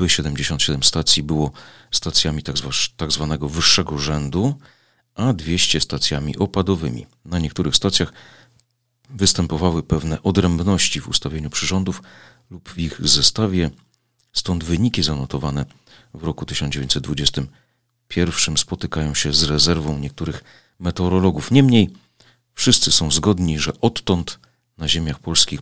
liczby. 77 stacji było stacjami tak zwanego wyższego rzędu, a 200 stacjami opadowymi. Na niektórych stacjach występowały pewne odrębności w ustawieniu przyrządów lub w ich zestawie, stąd wyniki zanotowane w roku 1921 spotykają się z rezerwą niektórych meteorologów. Niemniej wszyscy są zgodni, że odtąd na ziemiach polskich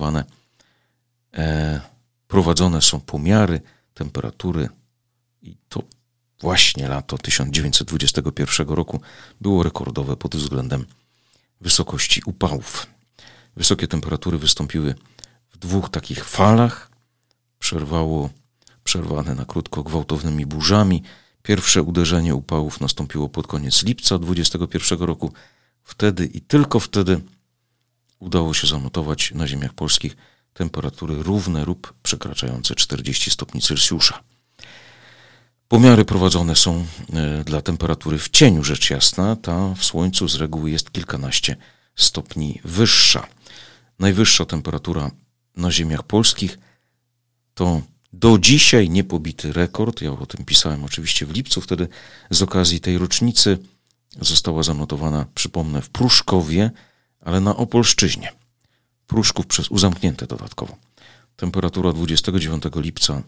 prowadzone są pomiary temperatury i to właśnie lato 1921 roku było rekordowe pod względem wysokości upałów. Wysokie temperatury wystąpiły w 2 takich falach, przerwane na krótko gwałtownymi burzami. Pierwsze uderzenie upałów nastąpiło pod koniec lipca 2021 roku. Wtedy i tylko wtedy udało się zanotować na ziemiach polskich temperatury równe lub przekraczające 40 stopni Celsjusza. Pomiary prowadzone są dla temperatury w cieniu, rzecz jasna. Ta w słońcu z reguły jest kilkanaście stopni wyższa. Najwyższa temperatura na ziemiach polskich to do dzisiaj niepobity rekord. Ja o tym pisałem oczywiście w lipcu. Wtedy z okazji tej rocznicy została zanotowana, przypomnę, w Pruszkowie, ale na Opolszczyźnie. Pruszków przez U zamknięte dodatkowo. Temperatura 29 lipca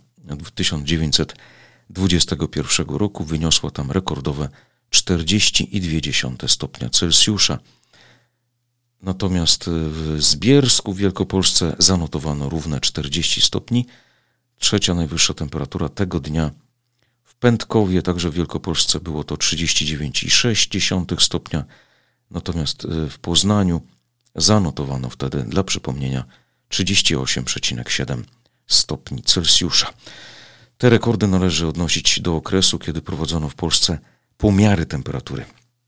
1921 roku wyniosła tam rekordowe 40,2 stopnia Celsjusza. Natomiast w Zbiersku w Wielkopolsce zanotowano równe 40 stopni. Trzecia najwyższa temperatura tego dnia w Pętkowie, także w Wielkopolsce, było to 39,6 stopnia. Natomiast w Poznaniu zanotowano wtedy, dla przypomnienia, 38,7 stopni Celsjusza. Te rekordy należy odnosić do okresu, kiedy prowadzono w Polsce pomiary temperatury.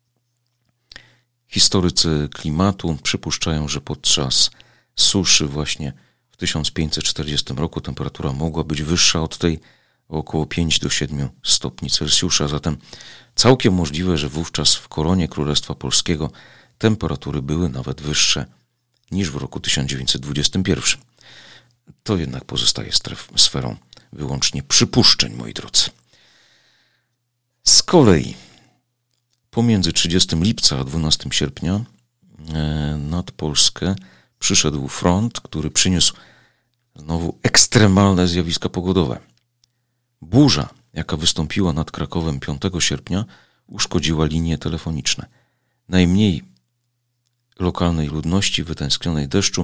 Historycy klimatu przypuszczają, że podczas suszy właśnie w 1540 roku temperatura mogła być wyższa od tej o około 5 do 7 stopni Celsjusza. Zatem całkiem możliwe, że wówczas w koronie Królestwa Polskiego temperatury były nawet wyższe niż w roku 1921. To jednak pozostaje sferą wyłącznie przypuszczeń, moi drodzy. Z kolei pomiędzy 30 lipca a 12 sierpnia nad Polskę przyszedł front, który przyniósł znowu ekstremalne zjawiska pogodowe. Burza, jaka wystąpiła nad Krakowem 5 sierpnia, uszkodziła linie telefoniczne. Najmniej lokalnej ludności wytęsknionej deszczu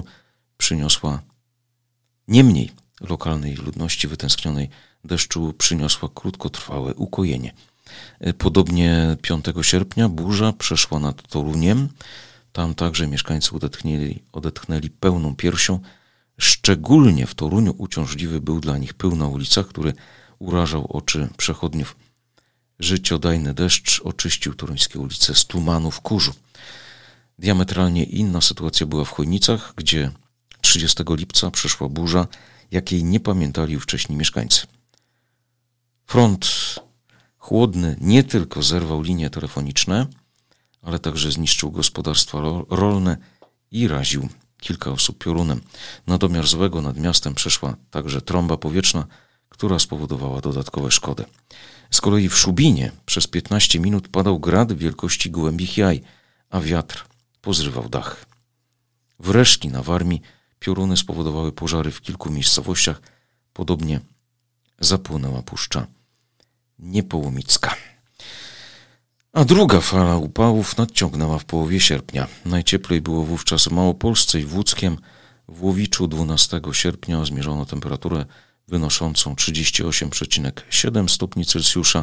przyniosła krótkotrwałe ukojenie. Podobnie 5 sierpnia burza przeszła nad Toruniem. Tam także mieszkańcy odetchnęli pełną piersią. Szczególnie w Toruniu uciążliwy był dla nich pył na ulicach, który urażał oczy przechodniów. Życiodajny deszcz oczyścił toruńskie ulice z tumanów kurzu. Diametralnie inna sytuacja była w Chojnicach, gdzie 30 lipca przyszła burza, jakiej nie pamiętali wcześniej mieszkańcy. Front chłodny nie tylko zerwał linie telefoniczne, ale także zniszczył gospodarstwa rolne i raził kilka osób piorunem. Na domiar złego nad miastem przeszła także trąba powietrzna, która spowodowała dodatkowe szkody. Z kolei w Szubinie przez 15 minut padał grad wielkości gołębich jaj, a wiatr pozrywał dach. W Reszki na Warmii pioruny spowodowały pożary w kilku miejscowościach. Podobnie zapłonęła Puszcza Niepołomicka. A druga fala upałów nadciągnęła w połowie sierpnia. Najcieplej było wówczas w Małopolsce i w Łódzkiem. W Łowiczu 12 sierpnia zmierzono temperaturę wynoszącą 38,7 stopni Celsjusza.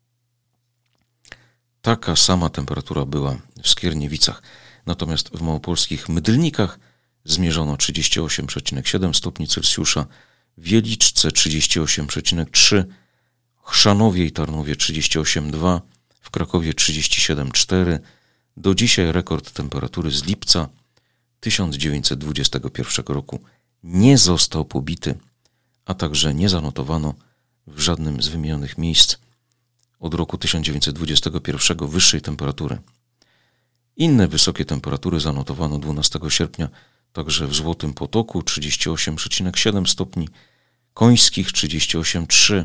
Taka sama temperatura była w Skierniewicach. Natomiast w małopolskich Mydlnikach zmierzono 38,7 stopni Celsjusza, w Wieliczce 38,3, Chrzanowie i Tarnowie 38,2, w Krakowie 37,4. Do dzisiaj rekord temperatury z lipca 1921 roku nie został pobity, a także nie zanotowano w żadnym z wymienionych miejsc od roku 1921 wyższej temperatury. Inne wysokie temperatury zanotowano 12 sierpnia także w Złotym Potoku 38,7 stopni, Końskich 38,3,